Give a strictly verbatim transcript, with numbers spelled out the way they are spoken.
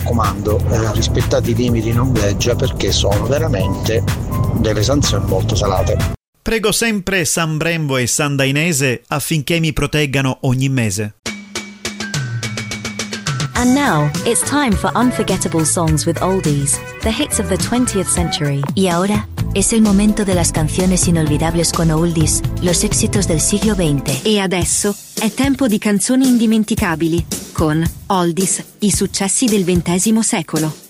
raccomando, eh, rispettate i limiti in ondeggia, perché sono veramente delle sanzioni molto salate. Prego sempre San Brembo e San Dainese affinché mi proteggano ogni mese. And now, it's time for Unforgettable Songs with Oldies, the hits of the twentieth century. Y ahora, es el momento de las canciones inolvidables con Oldies, los éxitos del siglo veinte. E adesso è tempo di canzoni indimenticabili con Oldies, i successi del ventesimo secolo.